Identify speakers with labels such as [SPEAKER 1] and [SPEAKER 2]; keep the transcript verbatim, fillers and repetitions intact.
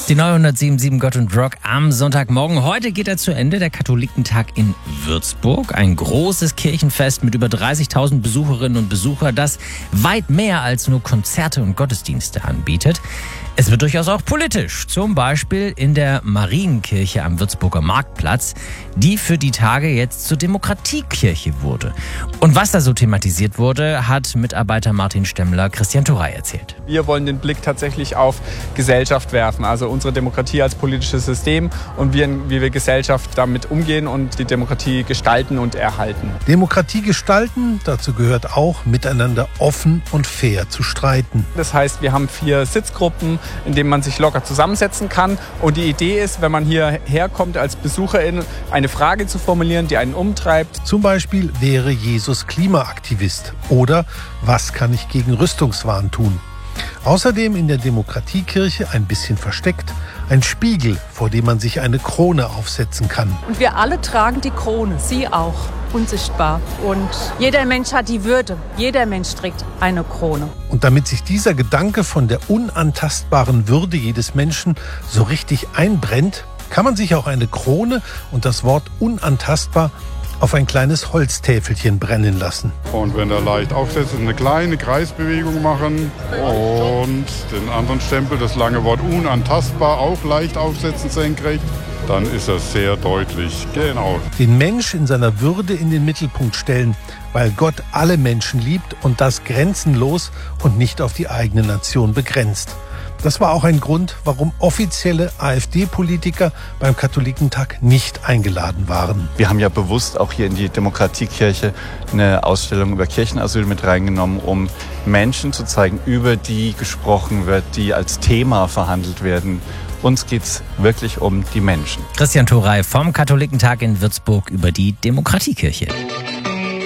[SPEAKER 1] Die neunhundertsiebenundsiebzig Gott und Rock am Sonntagmorgen. Heute geht er zu Ende, der Katholikentag in Würzburg. Ein großes Kirchenfest mit über dreißigtausend Besucherinnen und Besuchern, das weit mehr als nur Konzerte und Gottesdienste anbietet. Es wird durchaus auch politisch, zum Beispiel in der Marienkirche am Würzburger Marktplatz, die für die Tage jetzt zur Demokratiekirche wurde. Und was da so thematisiert wurde, hat Mitarbeiter Martin Stemmler Christian Thorey erzählt.
[SPEAKER 2] Wir wollen den Blick tatsächlich auf Gesellschaft werfen, also unsere Demokratie als politisches System und wie, wie wir Gesellschaft damit umgehen und die Demokratie gestalten und erhalten.
[SPEAKER 3] Demokratie gestalten, dazu gehört auch, miteinander offen und fair zu streiten.
[SPEAKER 2] Das heißt, wir haben vier Sitzgruppen, in denen man sich locker zusammensetzen kann. Und die Idee ist, wenn man hierher kommt als Besucherin, eine Frage zu formulieren, die einen umtreibt.
[SPEAKER 3] Zum Beispiel, wäre Jesus Klimaaktivist? Oder was kann ich gegen Rüstungswahn tun? Außerdem in der Demokratiekirche, ein bisschen versteckt, ein Spiegel, vor dem man sich eine Krone aufsetzen kann.
[SPEAKER 4] Und wir alle tragen die Krone, Sie auch, unsichtbar. Und jeder Mensch hat die Würde, jeder Mensch trägt eine Krone.
[SPEAKER 3] Und damit sich dieser Gedanke von der unantastbaren Würde jedes Menschen so richtig einbrennt, kann man sich auch eine Krone und das Wort unantastbar auf ein kleines Holztäfelchen brennen lassen.
[SPEAKER 5] Und wenn er leicht aufsetzt, eine kleine Kreisbewegung machen und den anderen Stempel, das lange Wort unantastbar, auch leicht aufsetzen senkrecht, dann ist das sehr deutlich. Genau.
[SPEAKER 3] Den Mensch in seiner Würde in den Mittelpunkt stellen, weil Gott alle Menschen liebt und das grenzenlos und nicht auf die eigene Nation begrenzt. Das war auch ein Grund, warum offizielle AfD-Politiker beim Katholikentag nicht eingeladen waren.
[SPEAKER 6] Wir haben ja bewusst auch hier in die Demokratiekirche eine Ausstellung über Kirchenasyl mit reingenommen, um Menschen zu zeigen, über die gesprochen wird, die als Thema verhandelt werden. Uns geht's wirklich um die Menschen.
[SPEAKER 1] Christian Thorey vom Katholikentag in Würzburg über die Demokratiekirche.